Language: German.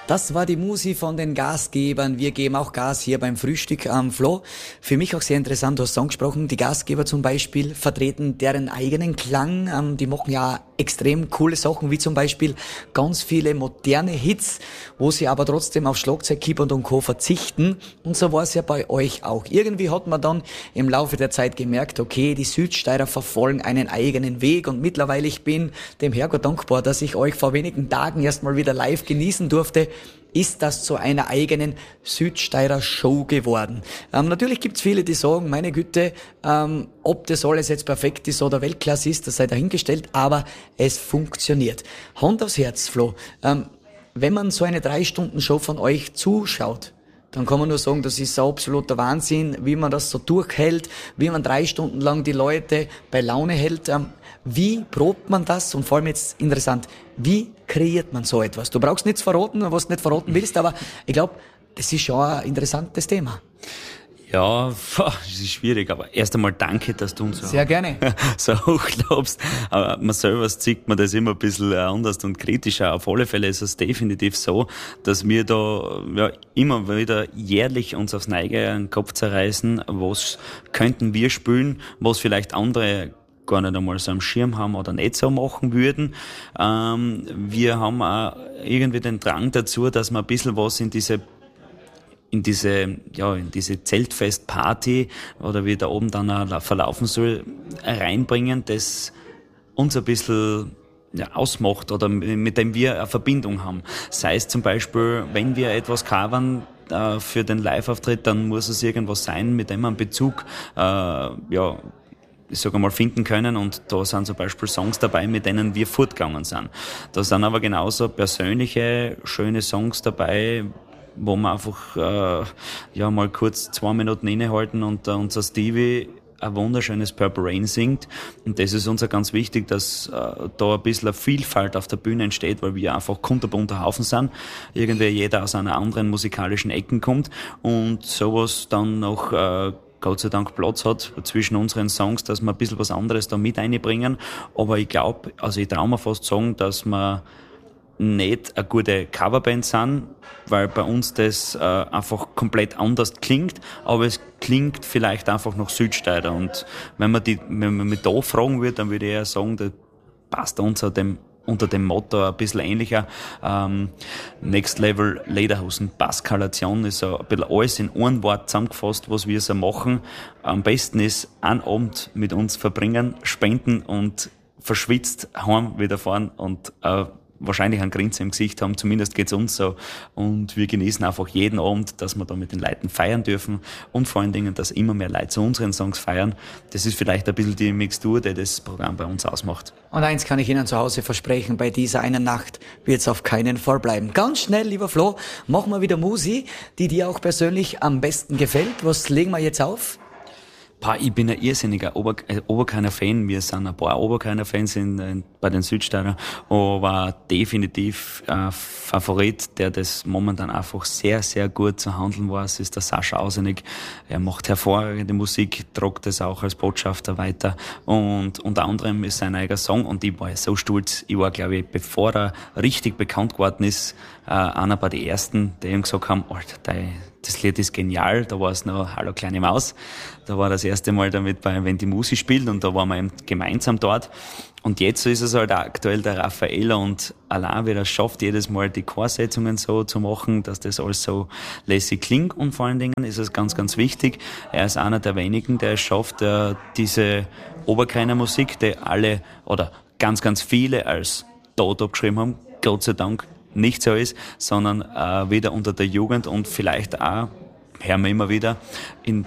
Das war die Musi von den Gastgebern. Wir geben auch Gas hier beim Frühstück am Flo. Für mich auch sehr interessant, du hast angesprochen, die Gastgeber zum Beispiel vertreten deren eigenen Klang. Die machen ja extrem coole Sachen, wie zum Beispiel ganz viele moderne Hits, wo sie aber trotzdem auf Schlagzeug, Keyboard und Co. verzichten. Und so war es ja bei euch auch. Irgendwie hat man dann im Laufe der Zeit gemerkt, okay, die Südsteirer verfolgen einen eigenen Weg und mittlerweile, ich bin dem Herrgott dankbar, dass ich euch vor wenigen Tagen erst mal wieder live genießen durfte, ist das zu einer eigenen Südsteirer Show geworden. Natürlich gibt's viele, die sagen, meine Güte, ob das alles jetzt perfekt ist oder Weltklasse ist, das sei dahingestellt, aber es funktioniert. Hand aufs Herz, Flo. Wenn man so eine 3-Stunden-Show von euch zuschaut, dann kann man nur sagen, das ist ein absoluter Wahnsinn, wie man das so durchhält, wie man 3 Stunden lang die Leute bei Laune hält. Wie probt man das? Und vor allem jetzt interessant, wie kreiert man so etwas? Du brauchst nichts verraten, was du nicht verraten willst, aber ich glaube, das ist schon ein interessantes Thema. Ja, es ist schwierig, aber erst einmal danke, dass du uns sehr gerne so hochlobst. Aber man selber sieht man das immer ein bisschen anders und kritischer. Auf alle Fälle ist es definitiv so, dass wir da immer wieder jährlich uns aufs Neige den Kopf zerreißen, was könnten wir spielen, was vielleicht andere gar nicht einmal so am Schirm haben oder nicht so machen würden. Wir haben auch irgendwie den Drang dazu, dass wir ein bisschen was in diese Zeltfestparty oder wie da oben dann auch verlaufen soll, reinbringen, das uns ein bisschen ausmacht oder mit dem wir eine Verbindung haben. Sei es zum Beispiel, wenn wir etwas covern für den Live-Auftritt, dann muss es irgendwas sein, mit dem wir einen Bezug ich sage mal, finden können, und da sind zum Beispiel Songs dabei, mit denen wir fortgegangen sind. Da sind aber genauso persönliche, schöne Songs dabei, wo wir einfach mal kurz 2 Minuten innehalten und unser Stevie ein wunderschönes Purple Rain singt. Und das ist uns auch ganz wichtig, dass da ein bisschen eine Vielfalt auf der Bühne entsteht, weil wir einfach kunterbunter Haufen sind. Irgendwie jeder aus einer anderen musikalischen Ecken kommt und sowas dann noch Gott sei Dank Platz hat zwischen unseren Songs, dass wir ein bisschen was anderes da mit einbringen. Aber ich glaube, also ich traue mir fast sagen, dass wir nicht eine gute Coverband sind, weil bei uns das einfach komplett anders klingt, aber es klingt vielleicht einfach nach Südsteirer. Und wenn man mich da fragen würde, dann würde ich eher sagen, das passt unter dem Motto ein bisschen ähnlicher. Next Level Lederhosen Paskalation ist so ein bisschen alles in ein Wort zusammengefasst, was wir so machen. Am besten ist, einen Abend mit uns verbringen, spenden und verschwitzt heim wieder fahren und wahrscheinlich ein Grinsen im Gesicht haben, zumindest geht's uns so. Und wir genießen einfach jeden Abend, dass wir da mit den Leuten feiern dürfen und vor allen Dingen, dass immer mehr Leute zu unseren Songs feiern. Das ist vielleicht ein bisschen die Mixtur, die das Programm bei uns ausmacht. Und eins kann ich Ihnen zu Hause versprechen, bei dieser einen Nacht wird's auf keinen Fall bleiben. Ganz schnell, lieber Flo, machen wir wieder Musi, die dir auch persönlich am besten gefällt. Was legen wir jetzt auf? Ich bin ein irrsinniger Oberkreiner-Fan. Wir sind ein paar Oberkreiner-Fans bei den Südsteirer, aber definitiv Favorit, der das momentan einfach sehr, sehr gut zu handeln weiß, ist der Sascha Ausenig. Er macht hervorragende Musik, tragt das auch als Botschafter weiter und unter anderem ist sein eigener Song, und ich war so stolz. Ich war, glaube ich, bevor er richtig bekannt geworden ist, einer bei den ersten, die ihm gesagt haben, Alter, das Lied ist genial. Da war es noch Hallo kleine Maus. Da war das erste Mal damit wenn die Musi spielt, und da waren wir eben gemeinsam dort. Und jetzt ist es halt aktuell der Raffaella, und allein wie er es schafft, jedes Mal die Chorsetzungen so zu machen, dass das alles so lässig klingt, und vor allen Dingen ist es ganz, ganz wichtig, er ist einer der wenigen, der es schafft, diese Oberkreiner Musik, die alle oder ganz, ganz viele als tot abgeschrieben haben, Gott sei Dank nicht so ist, sondern wieder unter der Jugend und vielleicht auch, hören wir immer wieder, in